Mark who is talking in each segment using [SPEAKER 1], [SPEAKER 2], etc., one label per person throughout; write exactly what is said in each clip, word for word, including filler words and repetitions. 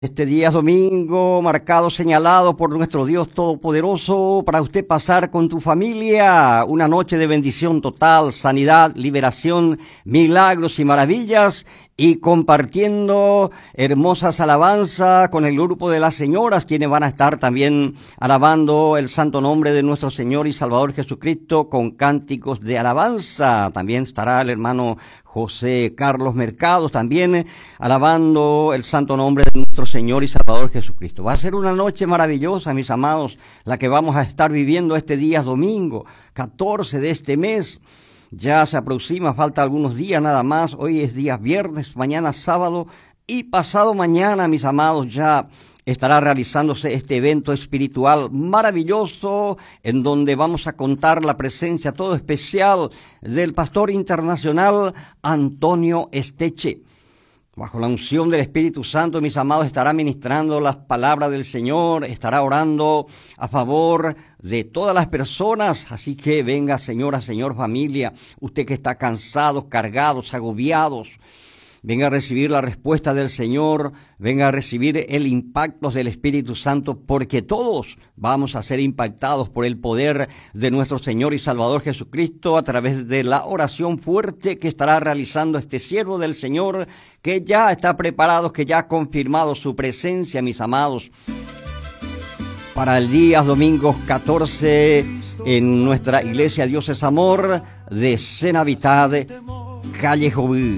[SPEAKER 1] Este día es domingo, marcado, señalado por nuestro Dios Todopoderoso, para usted pasar con tu familia una noche de bendición total, sanidad, liberación, milagros y maravillas, y compartiendo hermosas alabanzas con el grupo de las señoras, quienes van a estar también alabando el santo nombre de nuestro Señor y Salvador Jesucristo con cánticos de alabanza. También estará el hermano José Carlos Mercados también alabando el santo nombre de nuestro Señor y Salvador Jesucristo. Va a ser una noche maravillosa, mis amados, la que vamos a estar viviendo este día domingo, catorce de este mes. Ya se aproxima, falta algunos días nada más. Hoy es día viernes, mañana sábado y pasado mañana, mis amados, ya estará realizándose este evento espiritual maravilloso en donde vamos a contar la presencia todo especial del pastor internacional Antonio Esteche. Bajo la unción del Espíritu Santo, mis amados, estará ministrando las palabras del Señor, estará orando a favor de todas las personas. Así que venga, señora, señor, familia, usted que está cansados, cargados, agobiados, venga a recibir la respuesta del Señor, venga a recibir el impacto del Espíritu Santo, porque todos vamos a ser impactados por el poder de nuestro Señor y Salvador Jesucristo a través de la oración fuerte que estará realizando este siervo del Señor, que ya está preparado, que ya ha confirmado su presencia, mis amados, para el día domingo catorce en nuestra iglesia Dios es Amor de Senavitad, calle Joví.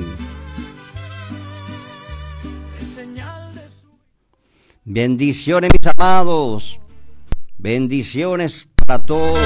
[SPEAKER 1] Bendiciones, mis amados. Bendiciones para todos.